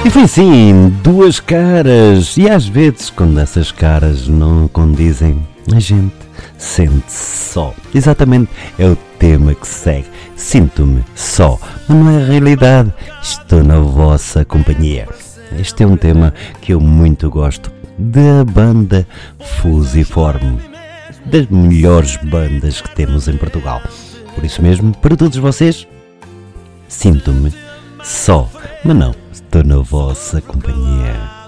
E foi assim, duas caras. E às vezes, quando essas caras não condizem, a gente sente-se só. Exatamente, é o tema que segue. Sinto-me só, mas não é a realidade. Estou na vossa companhia. Este é um tema que eu muito gosto, da banda Fusiforme, das melhores bandas que temos em Portugal. Por isso mesmo, para todos vocês, sinto-me só, mas não, estou na vossa companhia.